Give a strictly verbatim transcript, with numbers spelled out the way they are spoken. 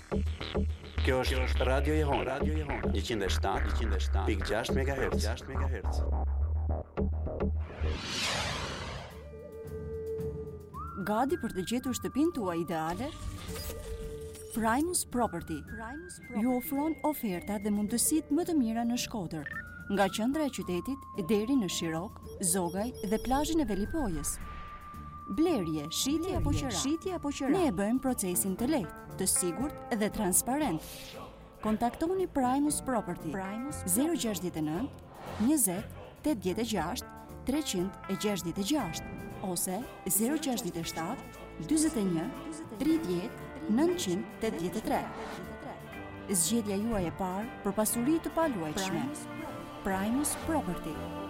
Kjo është Radio e Hon, Radio e Hon, njëqind e shtatë pikë gjashtë megahertz. Gati për të gjetur shtëpinë tuaj ideale? Primus Property ju ofron oferta dhe mundësitë më të mira në Shkodër, nga qendra e qytetit deri në Shirok, Zogaj dhe plazhin e Velipojës. Blerje, shitje apo qira, shitje apo qira. Ne e bëjmë procesin të lehtë, të sigurt dhe transparent. Kontaktoni Primus Property zero gjasht nëntë, njëzet, tetëdhjetë e gjashtë, treqind e gjashtëdhjetë e gjashtë ose zero gjasht shtat, dyzet e një, tridhjetë, nëntëqind tetëdhjetë e tre. Zgjedhja juaj e parë për pasuri të paluajtshme. Primus Property.